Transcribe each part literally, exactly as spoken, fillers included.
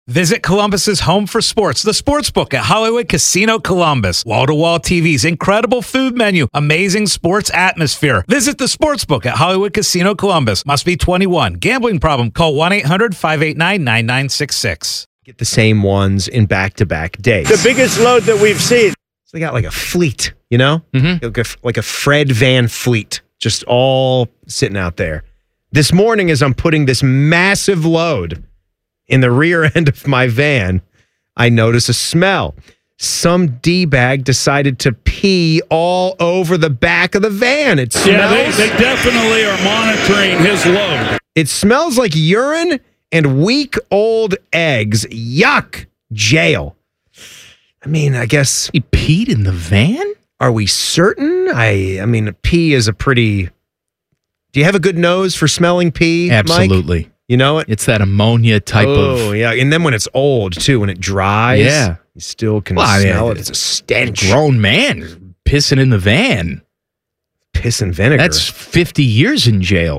Visit Columbus's home for sports, the Sportsbook at Hollywood Casino Columbus. Wall-to-wall T Vs, incredible food menu, amazing sports atmosphere. Visit the Sportsbook at Hollywood Casino Columbus. Must be twenty-one. Gambling problem? Call one eight hundred five eight nine nine nine six six. Get the same ones in back-to-back days. The biggest load that we've seen. So they got like a fleet, you know? Mm-hmm. Like, a, like a Fred Van Fleet, just all sitting out there. This morning as I'm putting this massive load in the rear end of my van, I notice a smell. Some D-bag decided to pee all over the back of the van. It smells. Yeah, they, they definitely are monitoring his load. It smells like urine and week-old eggs. Yuck. Jail. I mean, I guess. He peed in the van? Are we certain? I I mean, pee is a pretty. Do you have a good nose for smelling pee, Absolutely. Mike? You know it? It's that ammonia type oh, of. Oh, yeah. And then when it's old, too, when it dries, Yeah. you still can Well, I mean, smell it. It's a stench. Grown man pissing in the van. Piss and vinegar. That's fifty years in jail.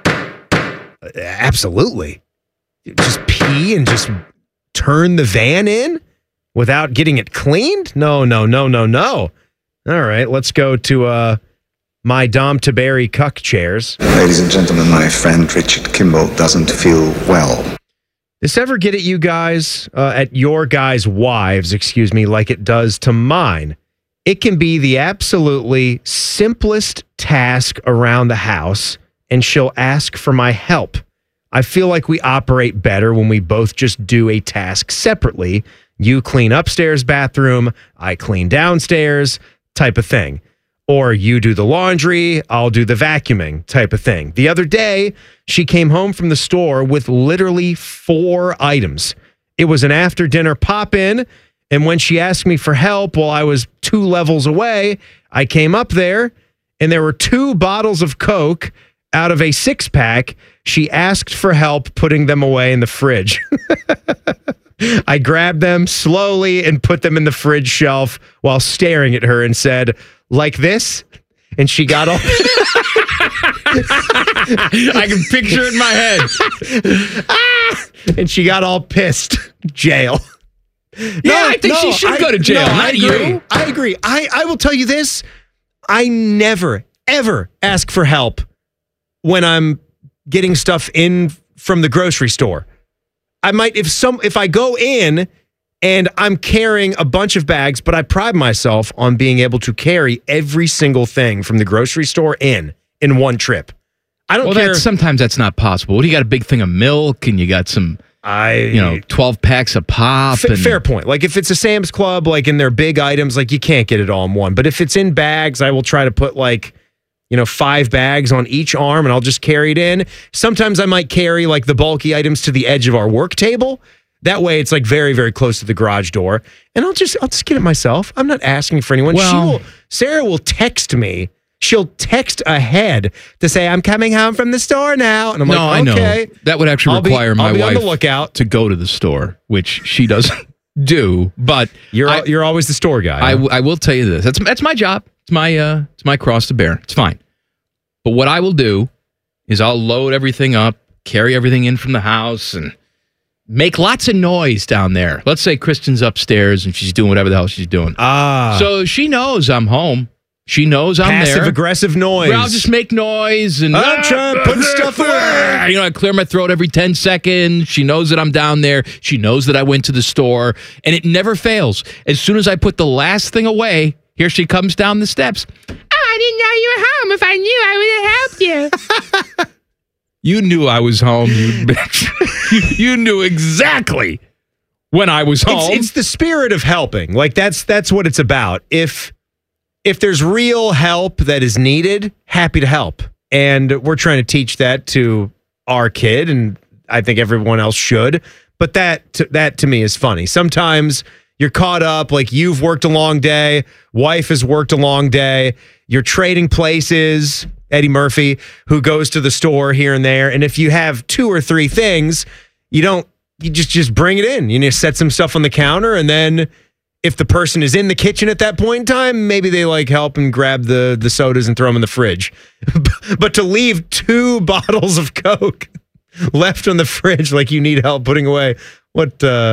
Absolutely. Just pee and just turn the van in without getting it cleaned? No, no, no, no, no. All right, let's go to uh, my Dom Taberry cuck chairs. Ladies and gentlemen, my friend Richard Kimball doesn't feel well. This ever get at you guys, uh, at your guys' wives, excuse me, like it does to mine? It can be the absolutely simplest task around the house, and she'll ask for my help. I feel like we operate better when we both just do a task separately. You clean upstairs bathroom, I clean downstairs, type of thing. Or you do the laundry, I'll do the vacuuming type of thing. The other day, she came home from the store with literally four items. It was an after-dinner pop-in, and when she asked me for help while I was two levels away, I came up there, and there were two bottles of Coke out of a six-pack. She asked for help putting them away in the fridge. I grabbed them slowly and put them in the fridge shelf while staring at her and said, like this? And she got all... I can picture it in my head. ah! And she got all pissed. Jail. Yeah, no, I think no, she should I, go to jail, no, not I agree. you. I agree. I, I will tell you this. I never, ever ask for help when I'm getting stuff in from the grocery store. I might, if some, if I go in and I'm carrying a bunch of bags, but I pride myself on being able to carry every single thing from the grocery store in, in one trip. I don't well, care. That's, sometimes that's not possible. What do you got? A big thing of milk, and you got some, I, you know, twelve packs of pop. F- and, fair point. Like if it's a Sam's Club, like in their big items, like you can't get it all in one. But if it's in bags, I will try to put like, you know, five bags on each arm and I'll just carry it in. Sometimes I might carry like the bulky items to the edge of our work table. That way it's like very, very close to the garage door. And I'll just, I'll just get it myself. I'm not asking for anyone. Well, she will, Sarah will text me. She'll text ahead to say, I'm coming home from the store now. And I'm no, like, okay. I know. That would actually I'll be- require my I'll be on wife the lookout. to go to the store, which she doesn't do. But You're, I, you're always the store guy. I, huh? w- I will tell you this. That's that's my job. It's my uh, it's my cross to bear. It's fine. But what I will do is I'll load everything up, carry everything in from the house, and make lots of noise down there. Let's say Kristen's upstairs and she's doing whatever the hell she's doing. Ah. So she knows I'm home. She knows I'm Passive there. aggressive noise. Well, I'll just make noise and I'm trying to put stuff away. You know, I clear my throat every ten seconds. She knows that I'm down there. She knows that I went to the store, and it never fails. As soon as I put the last thing away, here she comes down the steps. Oh, I didn't know you were home. If I knew, I would have helped you. You knew I was home, you bitch. you, you knew exactly when I was home. It's, it's the spirit of helping. Like that's that's what it's about. If if there's real help that is needed, happy to help. And we're trying to teach that to our kid, and I think everyone else should. But that to, that to me is funny. Sometimes you're caught up, like you've worked a long day, wife has worked a long day, you're trading places. Eddie Murphy, who goes to the store here and there, and if you have two or three things, you don't, you just just bring it in. You need to set some stuff on the counter, and then if the person is in the kitchen at that point in time, maybe they like help and grab the the sodas and throw them in the fridge. But to leave two bottles of Coke left on the fridge like you need help putting away, what? Uh,